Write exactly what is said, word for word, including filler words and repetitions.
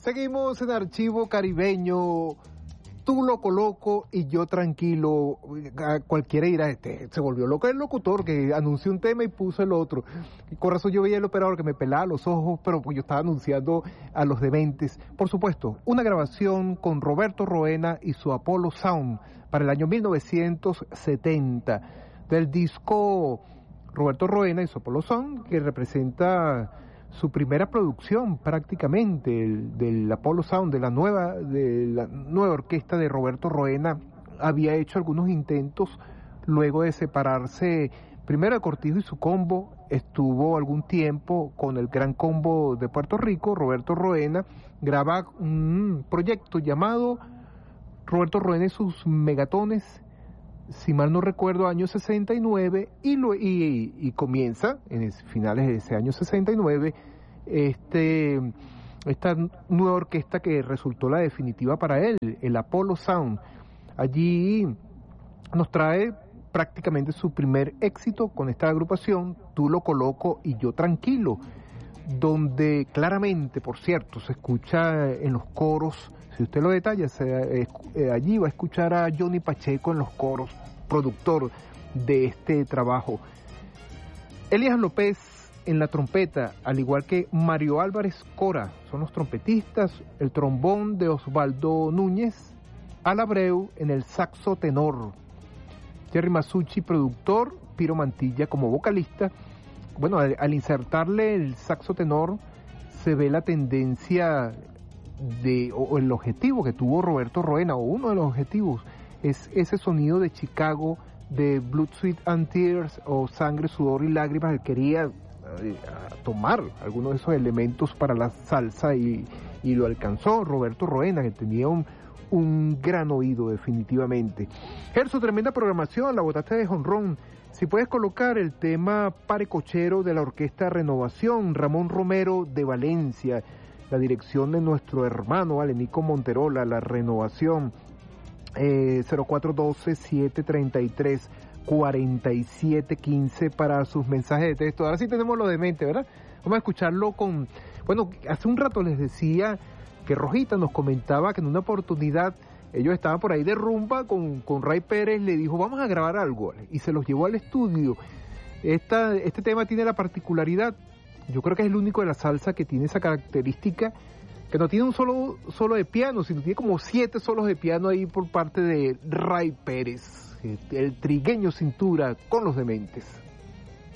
Seguimos en Archivo Caribeño. Tú loco loco y yo tranquilo. Cualquiera dirá, este se volvió loco el locutor que anunció un tema y puso el otro. Y con razón yo veía el operador que me pelaba los ojos, pero pues yo estaba anunciando a los dementes. Por supuesto, una grabación con Roberto Roena y su Apollo Sound para el año mil novecientos setenta del disco Roberto Roena y su Apollo Sound, que representa su primera producción prácticamente el, del Apollo Sound, de la nueva de la nueva orquesta de Roberto Roena. Había hecho algunos intentos luego de separarse primero de Cortijo y su combo. Estuvo algún tiempo con el Gran Combo de Puerto Rico. Roberto Roena graba un proyecto llamado Roberto Roena y sus Megatones, si mal no recuerdo, año sesenta y nueve, y, lo, y, y comienza en el, finales de ese año sesenta y nueve este, esta nueva orquesta que resultó la definitiva para él, el Apollo Sound. Allí nos trae prácticamente su primer éxito con esta agrupación, Tú loco loco y yo tranquilo, donde claramente, por cierto, se escucha en los coros. Si usted lo detalla, se, eh, eh, allí va a escuchar a Johnny Pacheco en los coros, productor de este trabajo. Elías López en la trompeta, al igual que Mario Álvarez Cora, son los trompetistas, el trombón de Osvaldo Núñez, Al Abreu en el saxo tenor, Jerry Masucci, productor, Piro Mantilla como vocalista. Bueno, al, al insertarle el saxo tenor, se ve la tendencia de, o el objetivo que tuvo Roberto Roena, o uno de los objetivos, es ese sonido de Chicago, de Blood, Sweat and Tears, o Sangre, Sudor y Lágrimas. Él quería eh, tomar algunos de esos elementos para la salsa y, y lo alcanzó Roberto Roena, que tenía un, un gran oído definitivamente. Gerso, tremenda programación, la botaste de jonrón. Si puedes colocar el tema Pare Cochero de la Orquesta Renovación, Ramón Romero de Valencia, la dirección de nuestro hermano Alenico Monterola, la Renovación, eh, cero cuatro uno dos, siete tres tres, cuatro siete uno cinco para sus mensajes de texto. Ahora sí tenemos lo de mente, ¿verdad? Vamos a escucharlo con... Bueno, hace un rato les decía que Rojita nos comentaba que en una oportunidad ellos estaban por ahí de rumba con, con Ray Pérez, le dijo, vamos a grabar algo, y se los llevó al estudio. Esta, este tema tiene la particularidad, yo creo que es el único de la salsa que tiene esa característica, que no tiene un solo solo de piano, sino tiene como siete solos de piano ahí por parte de Ray Pérez, el trigueño cintura con los dementes.